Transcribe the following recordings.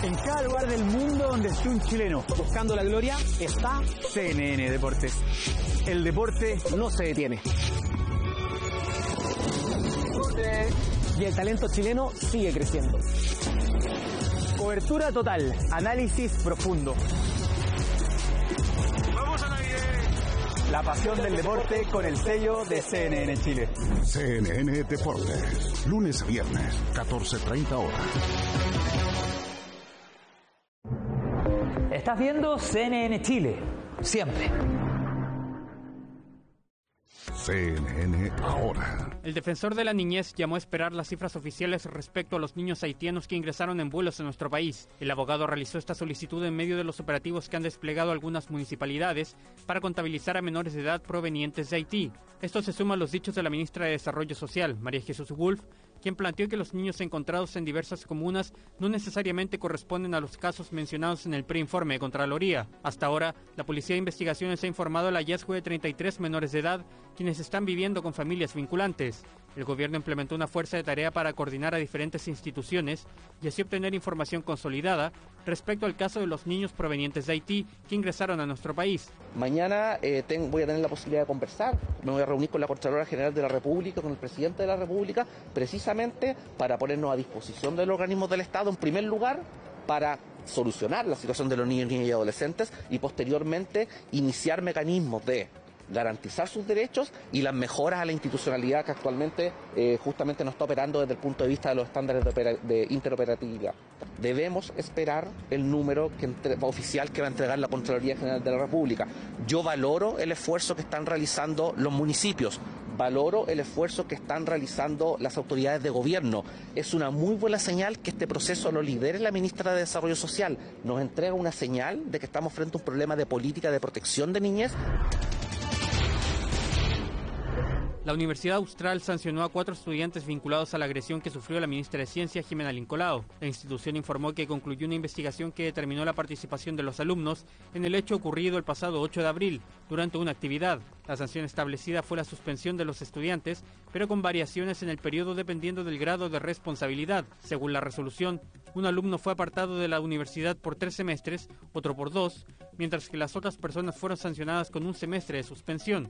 En cada lugar del mundo donde esté un chileno buscando la gloria está CNN Deportes. El deporte no se detiene. Y el talento chileno sigue creciendo. Cobertura total, análisis profundo. ¡Vamos al aire! La pasión del deporte con el sello de CNN Chile. CNN Deportes, lunes a viernes, 14:30 horas. Estás viendo CNN Chile, siempre. CNN ahora. El defensor de la niñez llamó a esperar las cifras oficiales respecto a los niños haitianos que ingresaron en vuelos en nuestro país. El abogado realizó esta solicitud en medio de los operativos que han desplegado algunas municipalidades para contabilizar a menores de edad provenientes de Haití. Esto se suma a los dichos de la ministra de Desarrollo Social, María Jesús Wolf, quien planteó que los niños encontrados en diversas comunas no necesariamente corresponden a los casos mencionados en el preinforme de Contraloría. Hasta ahora, la Policía de Investigaciones ha informado el hallazgo de 33 menores de edad, quienes están viviendo con familias vinculantes. El gobierno implementó una fuerza de tarea para coordinar a diferentes instituciones y así obtener información consolidada respecto al caso de los niños provenientes de Haití que ingresaron a nuestro país. Mañana voy a tener la posibilidad de conversar, me voy a reunir con la Contralora General de la República, con el Presidente de la República, precisamente para ponernos a disposición de los organismos del Estado, en primer lugar, para solucionar la situación de los niños, niñas y adolescentes y posteriormente iniciar mecanismos de garantizar sus derechos y las mejoras a la institucionalidad que actualmente justamente no está operando desde el punto de vista de los estándares de interoperatividad. Debemos esperar el número oficial que va a entregar la Contraloría General de la República. Yo valoro el esfuerzo que están realizando los municipios, valoro el esfuerzo que están realizando las autoridades de gobierno. Es una muy buena señal que este proceso lo lidere la ministra de Desarrollo Social. Nos entrega una señal de que estamos frente a un problema de política de protección de niñez. La Universidad Austral sancionó a 4 estudiantes vinculados a la agresión que sufrió la ministra de Ciencia, Jimena Lincolao. La institución informó que concluyó una investigación que determinó la participación de los alumnos en el hecho ocurrido el pasado 8 de abril, durante una actividad. La sanción establecida fue la suspensión de los estudiantes, pero con variaciones en el periodo dependiendo del grado de responsabilidad. Según la resolución, un alumno fue apartado de la universidad por 3 semestres, otro por 2, mientras que las otras personas fueron sancionadas con un semestre de suspensión.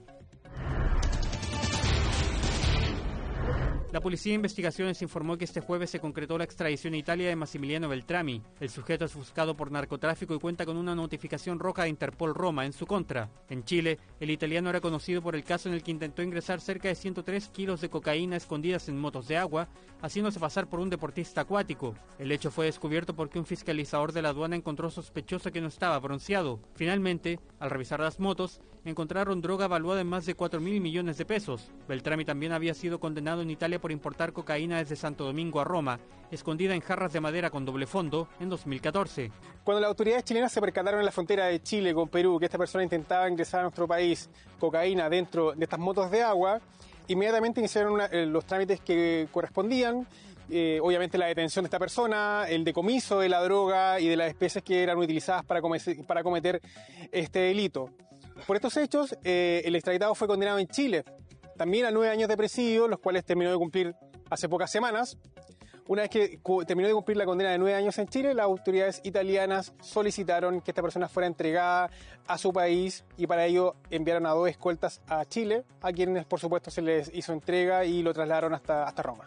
La Policía de Investigaciones informó que este jueves se concretó la extradición a Italia de Massimiliano Beltrami. El sujeto es buscado por narcotráfico y cuenta con una notificación roja de Interpol Roma en su contra. En Chile, el italiano era conocido por el caso en el que intentó ingresar cerca de 103 kilos de cocaína escondidas en motos de agua, haciéndose pasar por un deportista acuático. El hecho fue descubierto porque un fiscalizador de la aduana encontró sospechoso que no estaba bronceado. Finalmente, al revisar las motos, encontraron droga valuada en más de 4.000 millones de pesos. Beltrami también había sido condenado en Italia por importar cocaína desde Santo Domingo a Roma, escondida en jarras de madera con doble fondo, en 2014. Cuando las autoridades chilenas se percataron en la frontera de Chile con Perú que esta persona intentaba ingresar a nuestro país cocaína dentro de estas motos de agua, inmediatamente iniciaron los trámites que correspondían. Obviamente la detención de esta persona, el decomiso de la droga y de las especies que eran utilizadas para cometer este delito. Por estos hechos, el extraditado fue condenado en Chile, también a 9 años de presidio, los cuales terminó de cumplir hace pocas semanas. Una vez que terminó de cumplir la condena de 9 años en Chile, las autoridades italianas solicitaron que esta persona fuera entregada a su país y para ello enviaron a 2 escoltas a Chile, a quienes por supuesto se les hizo entrega y lo trasladaron hasta Roma.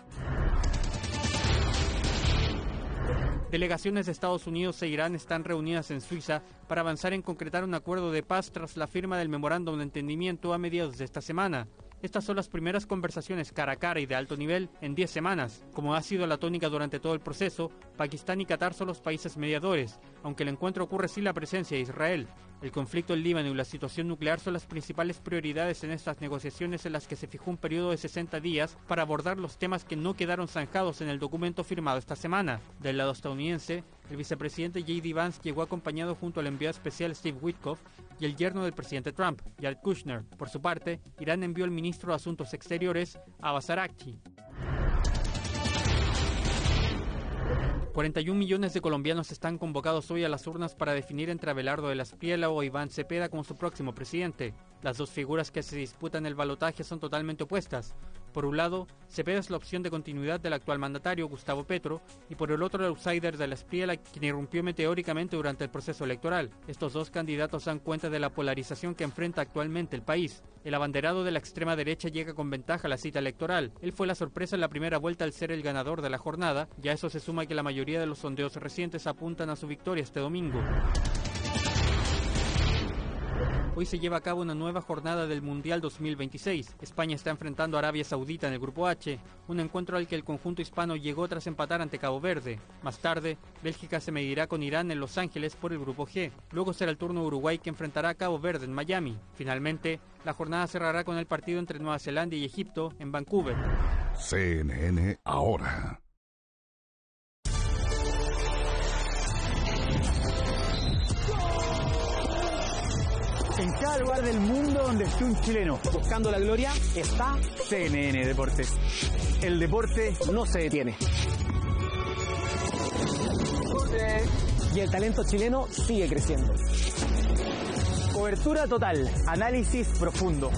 Delegaciones de Estados Unidos e Irán están reunidas en Suiza para avanzar en concretar un acuerdo de paz tras la firma del memorándum de entendimiento a mediados de esta semana. Estas son las primeras conversaciones cara a cara y de alto nivel en 10 semanas. Como ha sido la tónica durante todo el proceso, Pakistán y Qatar son los países mediadores, aunque el encuentro ocurre sin la presencia de Israel. El conflicto en Líbano y la situación nuclear son las principales prioridades en estas negociaciones en las que se fijó un periodo de 60 días para abordar los temas que no quedaron zanjados en el documento firmado esta semana. Del lado estadounidense, el vicepresidente J.D. Vance llegó acompañado junto al enviado especial Steve Witkoff y el yerno del presidente Trump, Jared Kushner. Por su parte, Irán envió al ministro de Asuntos Exteriores, Abbas Araghchi. 41 millones de colombianos están convocados hoy a las urnas para definir entre Abelardo de la Espriella o Iván Cepeda como su próximo presidente. Las dos figuras que se disputan el balotaje son totalmente opuestas. Por un lado, Cepeda es la opción de continuidad del actual mandatario, Gustavo Petro, y por el otro el outsider de la Espriella, quien irrumpió meteóricamente durante el proceso electoral. Estos dos candidatos dan cuenta de la polarización que enfrenta actualmente el país. El abanderado de la extrema derecha llega con ventaja a la cita electoral. Él fue la sorpresa en la primera vuelta al ser el ganador de la jornada, y a eso se suma que la mayoría de los sondeos recientes apuntan a su victoria este domingo. Hoy se lleva a cabo una nueva jornada del Mundial 2026. España está enfrentando a Arabia Saudita en el Grupo H, un encuentro al que el conjunto hispano llegó tras empatar ante Cabo Verde. Más tarde, Bélgica se medirá con Irán en Los Ángeles por el Grupo G. Luego será el turno de Uruguay, que enfrentará a Cabo Verde en Miami. Finalmente, la jornada cerrará con el partido entre Nueva Zelanda y Egipto en Vancouver. CNN ahora. En cada lugar del mundo donde esté un chileno buscando la gloria, está CNN Deportes. El deporte no se detiene. Y el talento chileno sigue creciendo. Cobertura total, análisis profundo.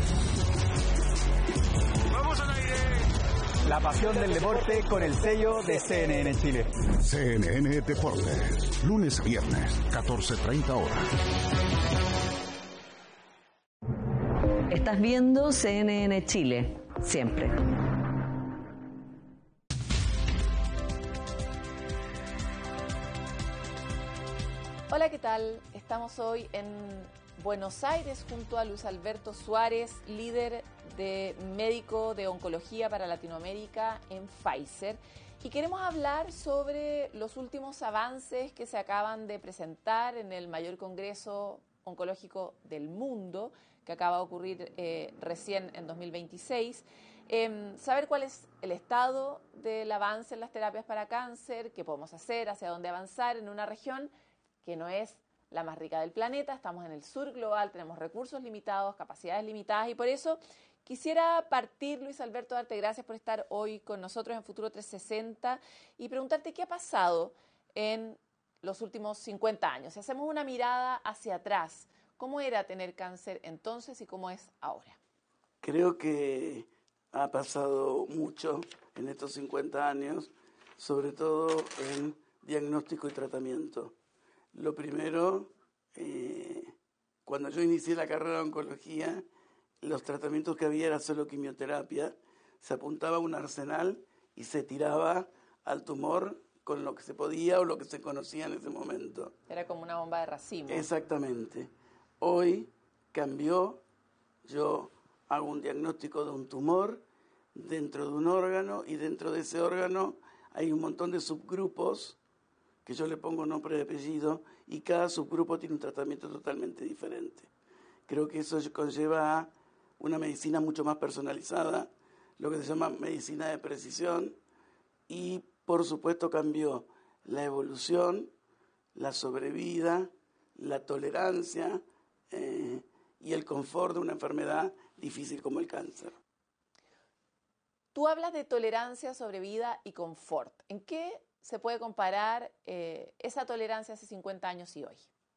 ¡Vamos al aire! La pasión del deporte con el sello de CNN Chile. CNN Deportes, lunes a viernes, 14:30 horas. Estás viendo CNN Chile, siempre. Hola, ¿qué tal? Estamos hoy en Buenos Aires junto a Luis Alberto Suárez, líder de médico de oncología para Latinoamérica en Pfizer. Y queremos hablar sobre los últimos avances que se acaban de presentar en el mayor congreso oncológico del mundo, que acaba de ocurrir recién en 2026, saber cuál es el estado del avance en las terapias para cáncer, qué podemos hacer, hacia dónde avanzar en una región que no es la más rica del planeta. Estamos en el sur global, tenemos recursos limitados, capacidades limitadas, y por eso quisiera partir, Luis Alberto, darte gracias por estar hoy con nosotros en Futuro 360 y preguntarte qué ha pasado en los últimos 50 años. Si hacemos una mirada hacia atrás, ¿cómo era tener cáncer entonces y cómo es ahora? Creo que ha pasado mucho en estos 50 años, sobre todo en diagnóstico y tratamiento. Lo primero, cuando yo inicié la carrera de oncología, los tratamientos que había era solo quimioterapia, se apuntaba a un arsenal y se tiraba al tumor con lo que se podía o lo que se conocía en ese momento. Era como una bomba de racimo. Exactamente. Hoy cambió, yo hago un diagnóstico de un tumor dentro de un órgano y dentro de ese órgano hay un montón de subgrupos que yo le pongo nombre y apellido y cada subgrupo tiene un tratamiento totalmente diferente. Creo que eso conlleva a una medicina mucho más personalizada, lo que se llama medicina de precisión, y por supuesto cambió la evolución, la sobrevida, la tolerancia y el confort de una enfermedad difícil como el cáncer. Tú hablas de tolerancia, sobrevida y confort. ¿En qué se puede comparar esa tolerancia hace 50 años y hoy?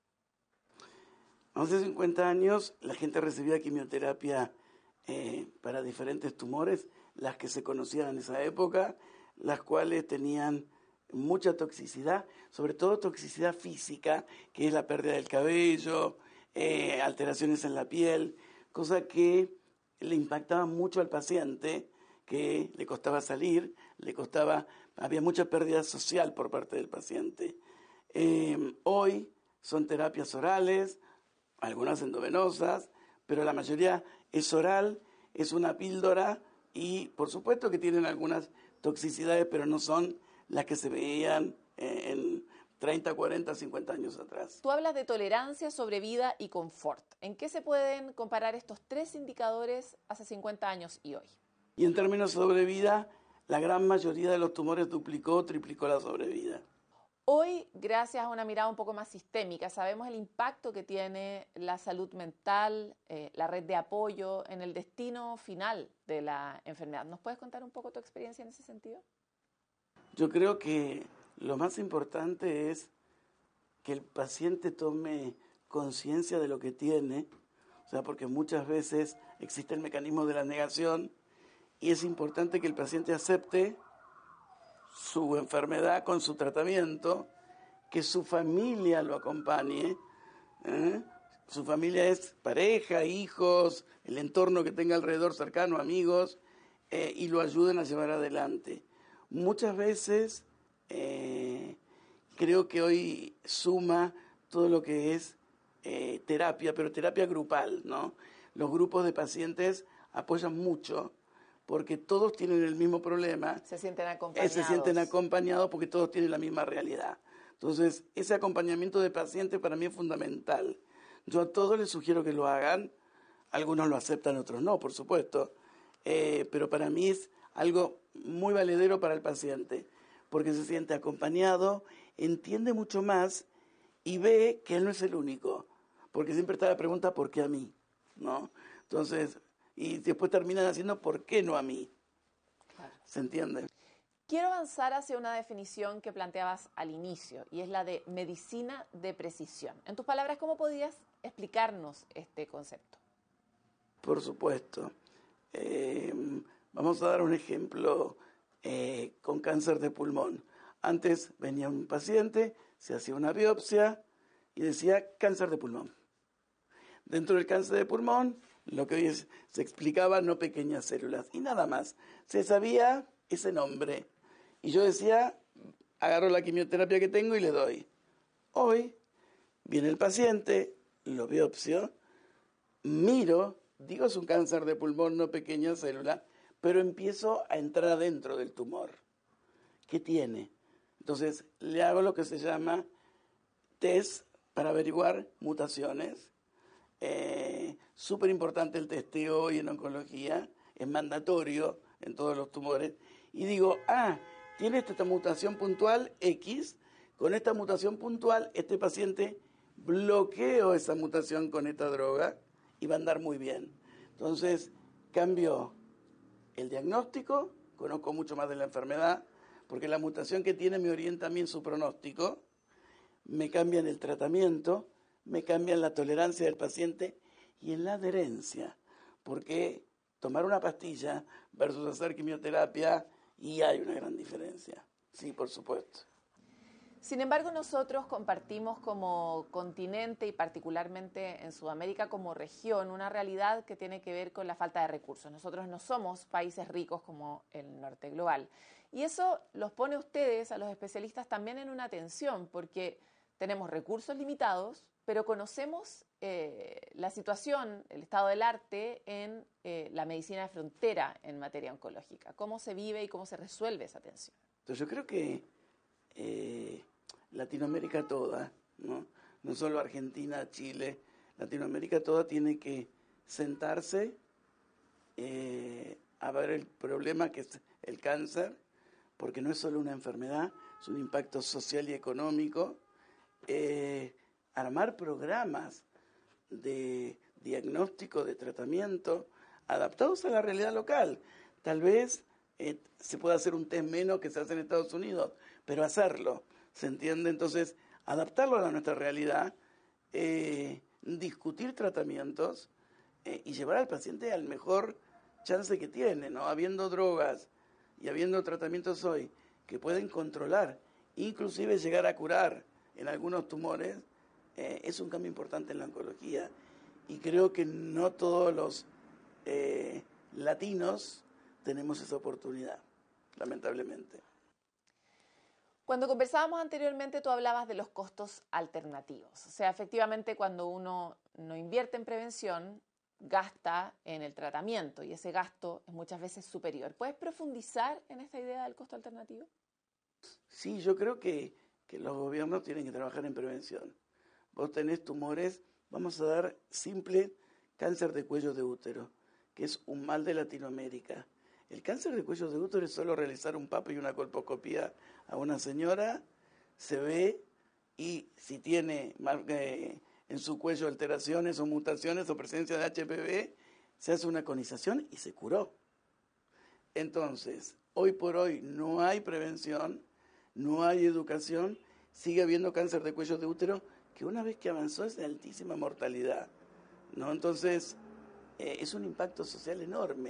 Hace 50 años la gente recibía quimioterapia para diferentes tumores, las que se conocían en esa época, las cuales tenían mucha toxicidad, sobre todo toxicidad física, que es la pérdida del cabello, alteraciones en la piel, cosa que le impactaba mucho al paciente, que le costaba salir, había mucha pérdida social por parte del paciente. Hoy son terapias orales, algunas endovenosas, pero la mayoría es oral, es una píldora y por supuesto que tienen algunas toxicidades, pero no son las que se veían en 30, 40, 50 años atrás. Tú hablas de tolerancia, sobrevida y confort. ¿En qué se pueden comparar estos tres indicadores hace 50 años y hoy? Y en términos de sobrevida, la gran mayoría de los tumores duplicó o triplicó la sobrevida. Hoy, gracias a una mirada un poco más sistémica, sabemos el impacto que tiene la salud mental, la red de apoyo en el destino final de la enfermedad. ¿Nos puedes contar un poco tu experiencia en ese sentido? Yo creo que lo más importante es que el paciente tome conciencia de lo que tiene, o sea, porque muchas veces existe el mecanismo de la negación y es importante que el paciente acepte su enfermedad con su tratamiento, que su familia lo acompañe, ¿eh? Su familia es pareja, hijos, el entorno que tenga alrededor cercano, amigos, y lo ayuden a llevar adelante. Muchas veces creo que hoy suma todo lo que es terapia, pero terapia grupal, ¿no? Los grupos de pacientes apoyan mucho porque todos tienen el mismo problema. Se sienten acompañados. Se sienten acompañados porque todos tienen la misma realidad. Entonces, ese acompañamiento de pacientes para mí es fundamental. Yo a todos les sugiero que lo hagan. Algunos lo aceptan, otros no, por supuesto. Pero para mí es algo muy valedero para el paciente, porque se siente acompañado, entiende mucho más y ve que él no es el único. Porque siempre está la pregunta, ¿por qué a mí? ¿No? Entonces, y después terminan haciendo, ¿por qué no a mí? Claro. ¿Se entiende? Quiero avanzar hacia una definición que planteabas al inicio, y es la de medicina de precisión. En tus palabras, ¿cómo podías explicarnos este concepto? Por supuesto. Vamos a dar un ejemplo con cáncer de pulmón. Antes venía un paciente, se hacía una biopsia y decía cáncer de pulmón. Dentro del cáncer de pulmón, lo que hoy se explicaba, no pequeñas células, y nada más. Se sabía ese nombre. Y yo decía, agarro la quimioterapia que tengo y le doy. Hoy viene el paciente, lo biopsio, miro, digo es un cáncer de pulmón, no pequeña célula, pero empiezo a entrar adentro del tumor. ¿Qué tiene? Entonces le hago lo que se llama test para averiguar mutaciones. Súper importante el testeo hoy en oncología, es mandatorio en todos los tumores. Y digo, tiene esta mutación puntual X, con esta mutación puntual este paciente bloqueo esa mutación con esta droga y va a andar muy bien. Entonces, cambio el diagnóstico, conozco mucho más de la enfermedad, porque la mutación que tiene me orienta a mí en su pronóstico, me cambian el tratamiento, me cambian la tolerancia del paciente y en la adherencia, porque tomar una pastilla versus hacer quimioterapia, y hay una gran diferencia, sí, por supuesto. Sin embargo, nosotros compartimos como continente y particularmente en Sudamérica como región una realidad que tiene que ver con la falta de recursos. Nosotros no somos países ricos como el norte global. Y eso los pone a ustedes, a los especialistas, también en una tensión, porque tenemos recursos limitados, pero conocemos la situación, el estado del arte en la medicina de frontera en materia oncológica. ¿Cómo se vive y cómo se resuelve esa tensión? Entonces yo creo que Latinoamérica toda, no solo Argentina, Chile, Latinoamérica toda tiene que sentarse a ver el problema que es el cáncer, porque no es solo una enfermedad, es un impacto social y económico. Armar programas de diagnóstico, de tratamiento, adaptados a la realidad local. Tal vez se pueda hacer un test menos que se hace en Estados Unidos, pero hacerlo, ¿se entiende? Entonces, adaptarlo a nuestra realidad, discutir tratamientos y llevar al paciente al mejor chance que tiene, ¿no? Habiendo drogas y habiendo tratamientos hoy que pueden controlar, inclusive llegar a curar en algunos tumores, es un cambio importante en la oncología. Y creo que no todos los latinos tenemos esa oportunidad, lamentablemente. Cuando conversábamos anteriormente, tú hablabas de los costos alternativos. O sea, efectivamente, cuando uno no invierte en prevención, gasta en el tratamiento y ese gasto es muchas veces superior. ¿Puedes profundizar en esta idea del costo alternativo? Sí, yo creo que los gobiernos tienen que trabajar en prevención. Vos tenés tumores, vamos a dar simple cáncer de cuello de útero, que es un mal de Latinoamérica. El cáncer de cuello de útero es solo realizar un PAP y una colposcopía a una señora, se ve y si tiene en su cuello alteraciones o mutaciones o presencia de HPV, se hace una conización y se curó. Entonces, hoy por hoy no hay prevención, no hay educación, sigue habiendo cáncer de cuello de útero que una vez que avanzó es de altísima mortalidad, ¿no? Entonces, es un impacto social enorme.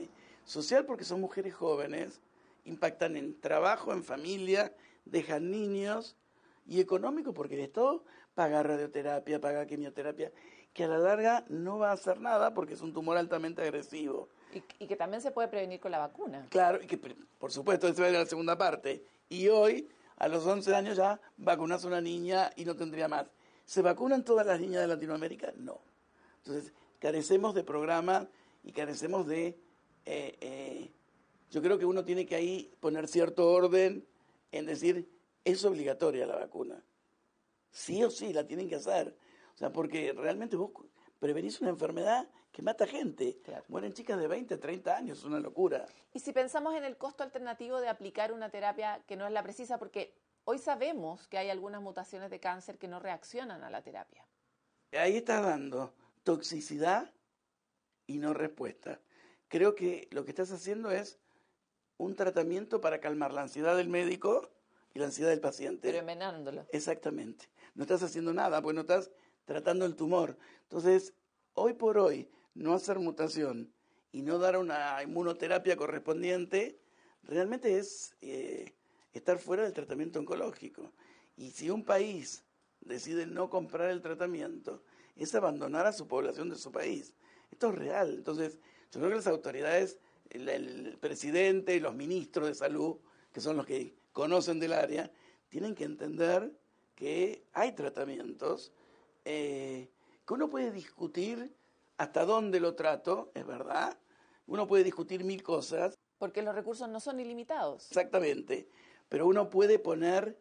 Social porque son mujeres jóvenes, impactan en trabajo, en familia, dejan niños, y económico porque el Estado paga radioterapia, paga quimioterapia, que a la larga no va a hacer nada porque es un tumor altamente agresivo. Y que también se puede prevenir con la vacuna. Claro, y que por supuesto, esa es la segunda parte. Y hoy, a los 11 años ya, vacunas a una niña y no tendría más. ¿Se vacunan todas las niñas de Latinoamérica? No. Entonces, carecemos de programas y carecemos de... yo creo que uno tiene que ahí poner cierto orden en decir, es obligatoria la vacuna. Sí o sí, la tienen que hacer. O sea, porque realmente vos prevenís una enfermedad que mata gente. Claro. Mueren chicas de 20, 30 años, es una locura. Y si pensamos en el costo alternativo de aplicar una terapia que no es la precisa, porque hoy sabemos que hay algunas mutaciones de cáncer que no reaccionan a la terapia. Ahí estás dando toxicidad y no respuesta. Creo que lo que estás haciendo es un tratamiento para calmar la ansiedad del médico y la ansiedad del paciente. Pero envenenándolo. Exactamente. No estás haciendo nada, pues no estás tratando el tumor. Entonces, hoy por hoy, no hacer mutación y no dar una inmunoterapia correspondiente, realmente es estar fuera del tratamiento oncológico. Y si un país decide no comprar el tratamiento, es abandonar a su población de su país. Esto es real. Entonces, yo creo que las autoridades, el presidente y los ministros de salud, que son los que conocen del área, tienen que entender que hay tratamientos que uno puede discutir hasta dónde lo trato, es verdad. Uno puede discutir mil cosas. Porque los recursos no son ilimitados. Exactamente. Pero uno puede poner,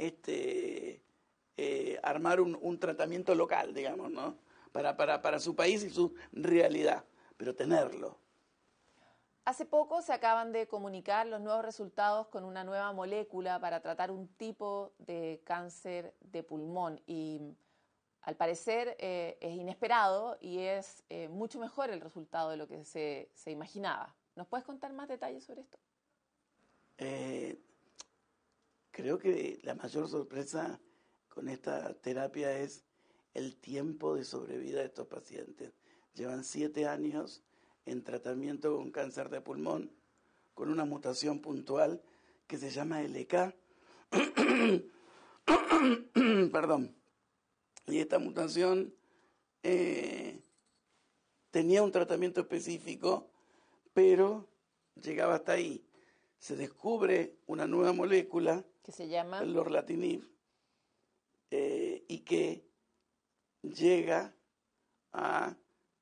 armar un tratamiento local, digamos, ¿no? Para su país y su realidad, pero tenerlo. Hace poco se acaban de comunicar los nuevos resultados con una nueva molécula para tratar un tipo de cáncer de pulmón y al parecer es inesperado y es mucho mejor el resultado de lo que se imaginaba. ¿Nos puedes contar más detalles sobre esto? Creo que la mayor sorpresa con esta terapia es el tiempo de sobrevida de estos pacientes. Llevan 7 años en tratamiento con cáncer de pulmón, con una mutación puntual que se llama LK. Perdón. Y esta mutación tenía un tratamiento específico, pero llegaba hasta ahí. Se descubre una nueva molécula, que se llama el lorlatinib, y que llega a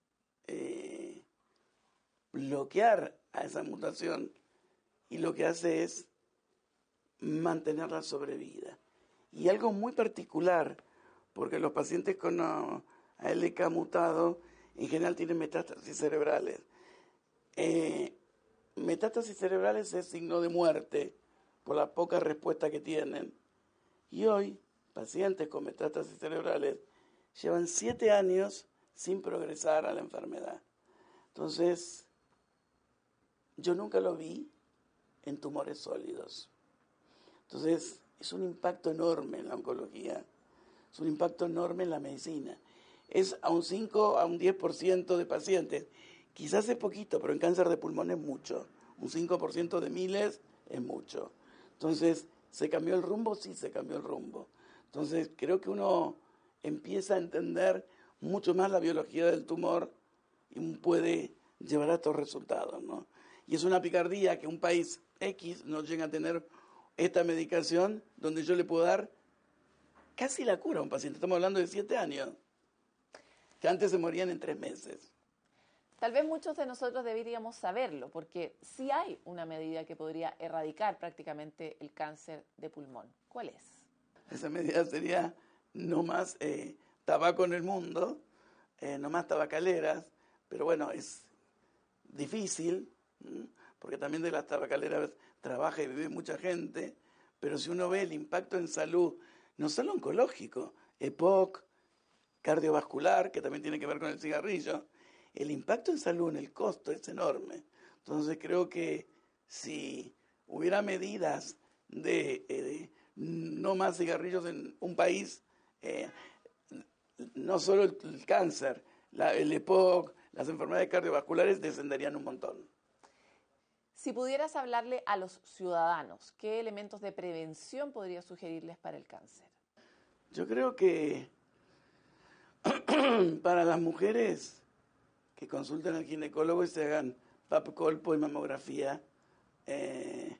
bloquear a esa mutación y lo que hace es mantener la sobrevida. Y algo muy particular, porque los pacientes con ALK mutado en general tienen metástasis cerebrales. Metástasis cerebrales es signo de muerte por la poca respuesta que tienen. Y hoy, pacientes con metástasis cerebrales llevan 7 años sin progresar a la enfermedad. Entonces, yo nunca lo vi en tumores sólidos. Entonces, es un impacto enorme en la oncología, es un impacto enorme en la medicina. Es a un 5 a un 10% de pacientes. Quizás es poquito, pero en cáncer de pulmón es mucho. Un 5% de miles es mucho. Entonces, ¿se cambió el rumbo? Sí, se cambió el rumbo. Entonces, creo que uno empieza a entender mucho más la biología del tumor y puede llevar a estos resultados, ¿no? Y es una picardía que un país X no llegue a tener esta medicación donde yo le puedo dar casi la cura a un paciente. Estamos hablando de 7 años, que antes se morían en 3 meses. Tal vez muchos de nosotros deberíamos saberlo, porque sí hay una medida que podría erradicar prácticamente el cáncer de pulmón. ¿Cuál es? Esa medida sería no más tabaco en el mundo, no más tabacaleras, pero bueno, es difícil, porque también de las tabacaleras trabaja y vive mucha gente, pero si uno ve el impacto en salud, no solo oncológico, EPOC, cardiovascular, que también tiene que ver con el cigarrillo, el impacto en salud, en el costo, es enorme. Entonces creo que si hubiera medidas de no más cigarrillos en un país, no solo el cáncer, el EPOC, las enfermedades cardiovasculares descenderían un montón. Si pudieras hablarle a los ciudadanos, ¿qué elementos de prevención podrías sugerirles para el cáncer? Yo creo que para las mujeres que consulten al ginecólogo y se hagan pap colpo y mamografía, en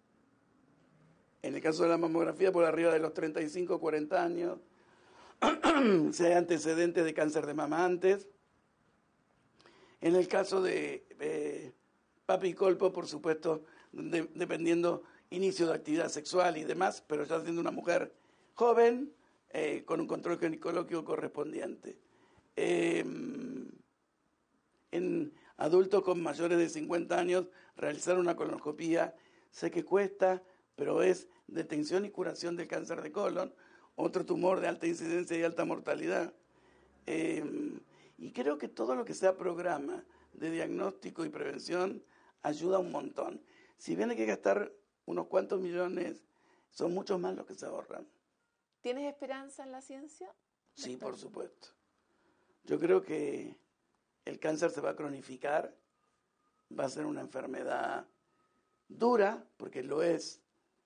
el caso de la mamografía por arriba de los 35 o 40 años, si hay antecedentes de cáncer de mama antes. En el caso de pap y colpo, por supuesto, dependiendo inicio de actividad sexual y demás, pero ya siendo una mujer joven, con un control ginecológico correspondiente. En adultos con mayores de 50 años, realizar una colonoscopía, sé que cuesta, pero es detención y curación del cáncer de colon, otro tumor de alta incidencia y alta mortalidad. Y creo que todo lo que sea programa de diagnóstico y prevención ayuda un montón. Si bien hay que gastar unos cuantos millones, son muchos más los que se ahorran. ¿Tienes esperanza en la ciencia? Sí, por supuesto. Yo creo que el cáncer se va a cronificar, va a ser una enfermedad dura, porque lo es,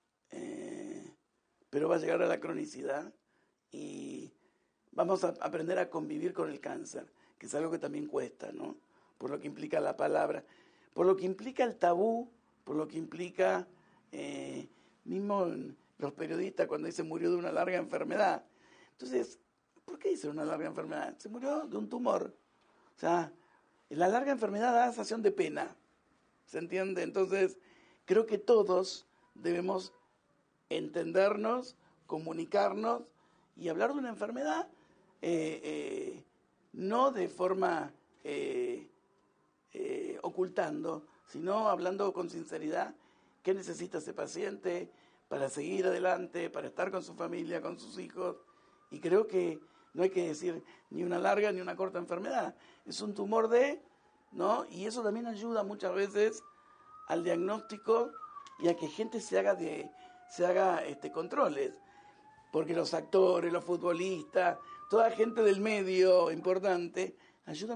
pero va a llegar a la cronicidad y vamos a aprender a convivir con el cáncer, que es algo que también cuesta, ¿no? Por lo que implica la palabra, por lo que implica el tabú, por lo que implica mismo los periodistas cuando dicen murió de una larga enfermedad. Entonces, ¿por qué dice una larga enfermedad? Se murió de un tumor. O sea, la larga enfermedad da sensación de pena. ¿Se entiende? Entonces, creo que todos debemos entendernos, comunicarnos y hablar de una enfermedad no de forma ocultando, sino hablando con sinceridad qué necesita ese paciente para seguir adelante, para estar con su familia, con sus hijos. Y creo que no hay que decir ni una larga ni una corta enfermedad. Es un tumor ¿no? Y eso también ayuda muchas veces al diagnóstico y a que gente se haga controles. Porque los actores, los futbolistas, toda gente del medio importante ayudan